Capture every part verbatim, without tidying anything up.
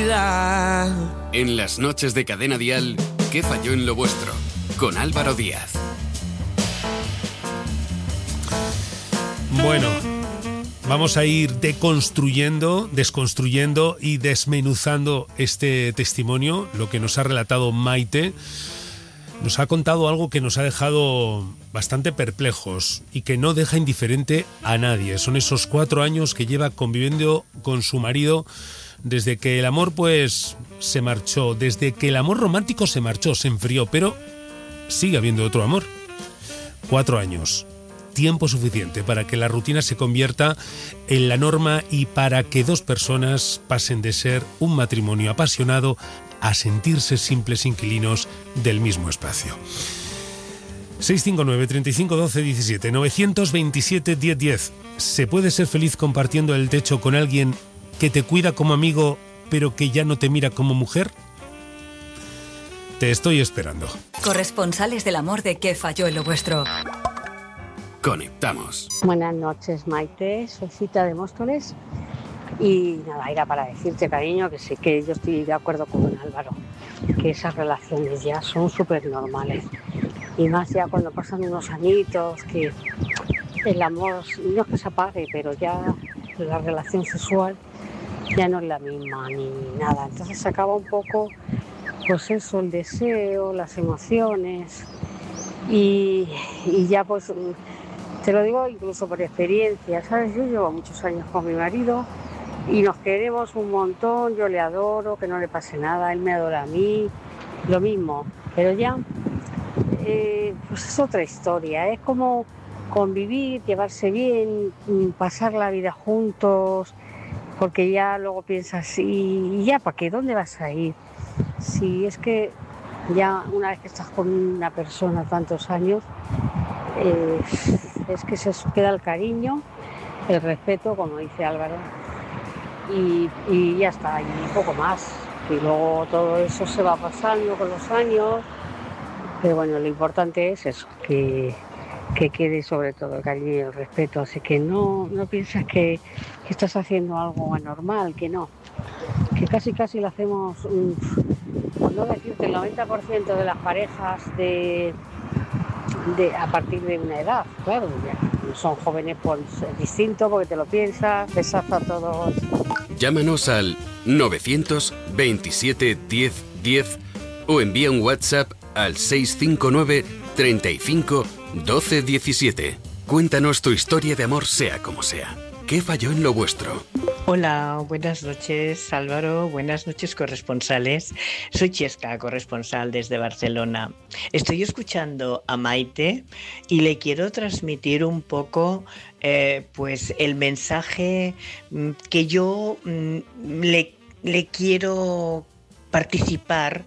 soledad. En las noches de Cadena Dial, ¿qué falló en lo vuestro? Con Álvaro Díaz. Bueno, vamos a ir deconstruyendo, desconstruyendo y desmenuzando este testimonio, lo que nos ha relatado Maite. Nos ha contado algo que nos ha dejado bastante perplejos y que no deja indiferente a nadie. Son esos cuatro años que lleva conviviendo con su marido desde que el amor pues se marchó, desde que el amor romántico se marchó, se enfrió, pero sigue habiendo otro amor. Cuatro años. Tiempo suficiente para que la rutina se convierta en la norma y para que dos personas pasen de ser un matrimonio apasionado a sentirse simples inquilinos del mismo espacio. seis cinco nueve, treinta y cinco, doce, diecisiete, novecientos veintisiete, diez, diez. ¿Se puede ser feliz compartiendo el techo con alguien que te cuida como amigo, pero que ya no te mira como mujer? Te estoy esperando. Corresponsales del amor de ¿Qué falló en lo vuestro? Conectamos. Buenas noches, Maite. Soy Cita de Móstoles. Y nada, era para decirte, cariño, que sí que yo estoy de acuerdo con Álvaro, que esas relaciones ya son súper normales. Y más ya cuando pasan unos añitos, que el amor no es que se apague, pero ya la relación sexual ya no es la misma ni nada. Entonces se acaba un poco, pues eso, el deseo, las emociones y, y ya pues, te lo digo incluso por experiencia, ¿sabes? Yo llevo muchos años con mi marido y nos queremos un montón, yo le adoro, que no le pase nada, él me adora a mí, lo mismo, pero ya eh, pues es otra historia, es como convivir, llevarse bien, pasar la vida juntos, porque ya luego piensas, ¿y ya para qué? ¿Dónde vas a ir? Si es que ya una vez que estás con una persona tantos años, eh, es que se queda el cariño, el respeto, como dice Álvaro, y, y ya está, y poco más. Y luego todo eso se va pasando con los años, pero bueno, lo importante es eso, que, que quede sobre todo el cariño y el respeto, así que no, no piensas que, que estás haciendo algo anormal, que no, que casi casi lo hacemos, por no decirte el noventa por ciento de las parejas de, de a partir de una edad, claro, ya son jóvenes, pues es distinto porque te lo piensas, besazo a todos. Llámanos al novecientos veintisiete, diez, diez o envía un WhatsApp al seis cinco nueve, treinta y cinco, doce, diecisiete. Cuéntanos tu historia de amor, sea como sea. ¿Qué falló en lo vuestro? Hola, buenas noches Álvaro, buenas noches corresponsales. Soy Chesca, corresponsal desde Barcelona. Estoy escuchando a Maite y le quiero transmitir un poco eh, pues el mensaje que yo mm, le, le quiero participar,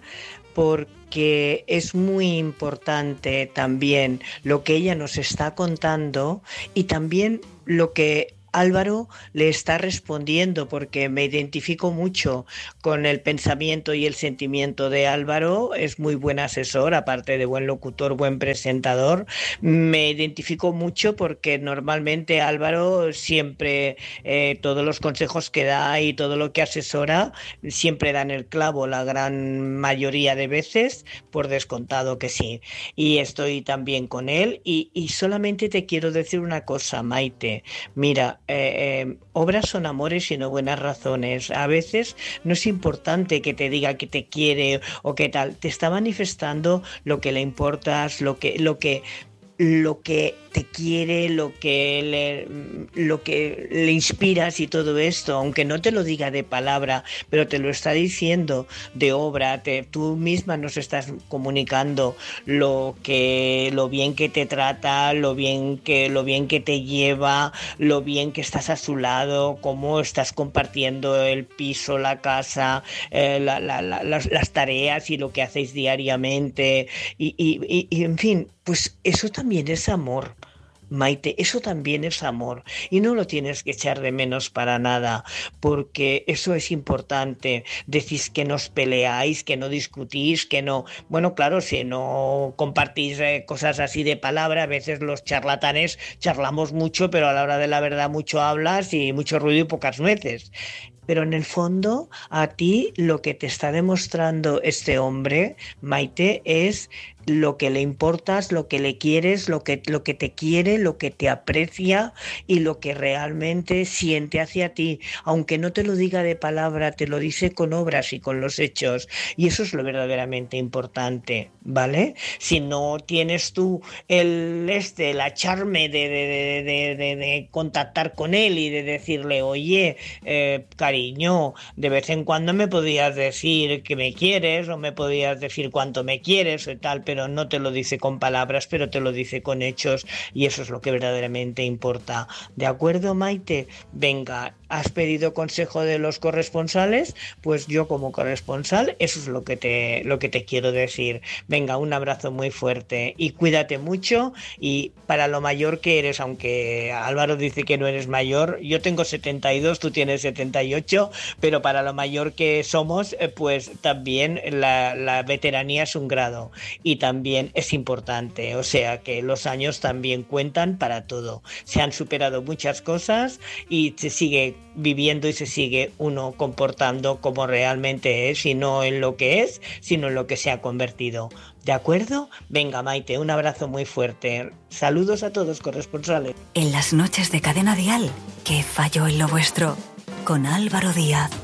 porque es muy importante también lo que ella nos está contando y también lo que Álvaro le está respondiendo, porque me identifico mucho con el pensamiento y el sentimiento de Álvaro. Es muy buen asesor, aparte de buen locutor, buen presentador. Me identifico mucho porque normalmente Álvaro siempre, eh, todos los consejos que da y todo lo que asesora, siempre dan el clavo la gran mayoría de veces, por descontado que sí. Y estoy también con él y, y solamente te quiero decir una cosa, Maite. Mira, Eh, eh, obras son amores y no buenas razones. A veces no es importante que te diga que te quiere o qué tal. Te está manifestando lo que le importas, lo que, lo que, lo que te quiere, lo que le, lo que le inspiras y todo esto, aunque no te lo diga de palabra, pero te lo está diciendo de obra. Te, tú misma nos estás comunicando lo que, lo bien que te trata, lo bien que, lo bien que te lleva, lo bien que estás a su lado, cómo estás compartiendo el piso, la casa, eh, la, la, la, las, las tareas y lo que hacéis diariamente y, y, y, y en fin, pues eso también es amor. Maite, eso también es amor y no lo tienes que echar de menos para nada, porque eso es importante. Decís que no os peleáis, que no discutís, que no... Bueno, claro, si no compartís eh, cosas así de palabra, a veces los charlatanes charlamos mucho, pero a la hora de la verdad mucho hablas y mucho ruido y pocas nueces. pero en el fondo a ti lo que te está demostrando este hombre, Maite, es lo que le importas, lo que le quieres, lo que, lo que te quiere, lo que te aprecia y lo que realmente siente hacia ti, aunque no te lo diga de palabra, te lo dice con obras y con los hechos, y eso es lo verdaderamente importante, ¿vale? Si no tienes tú el este, la charme de, de, de, de, de contactar con él y de decirle, oye, eh, cariño, de vez en cuando me podías decir que me quieres o me podías decir cuánto me quieres o tal, pero pero no te lo dice con palabras, pero te lo dice con hechos, y eso es lo que verdaderamente importa. ¿De acuerdo, Maite? Venga, ¿has pedido consejo de los corresponsales? Pues yo como corresponsal, eso es lo que te, lo que te quiero decir. Venga, un abrazo muy fuerte y cuídate mucho, y para lo mayor que eres, aunque Álvaro dice que no eres mayor, yo tengo setenta y dos, tú tienes setenta y ocho, pero para lo mayor que somos, pues también la, la veteranía es un grado y también es importante, o sea que los años también cuentan para todo. Se han superado muchas cosas y se sigue viviendo y se sigue uno comportando como realmente es, y no en lo que es, sino en lo que se ha convertido. ¿De acuerdo? Venga, Maite, un abrazo muy fuerte. Saludos a todos, corresponsales. En las noches de Cadena Dial, ¿qué falló en lo vuestro? Con Álvaro Díaz.